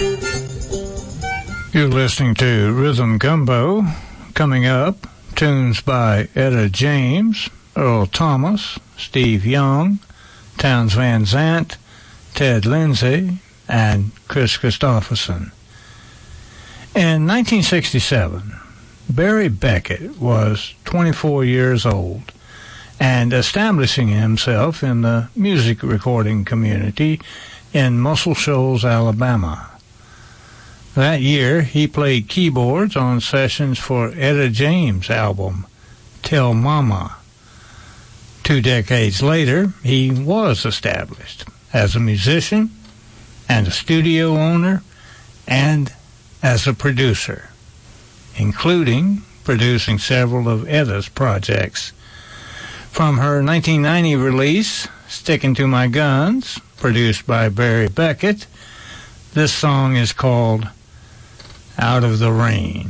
You're listening to Rhythm Gumbo. Coming up, tunes by Etta James, Earl Thomas, Steve Young, Townes Van Zandt, Ted Lindsay, and Chris Christopherson. In 1967, Barry Beckett was 24 years old and establishing himself in the music recording community in Muscle Shoals, Alabama. That year, he played keyboards on sessions for Etta James' album, Tell Mama. 2 decades later, he was established as a musician and a studio owner and as a producer, including producing several of Etta's projects. From her 1990 release, Stickin' to My Guns, produced by Barry Beckett, this song is called Out of the Rain.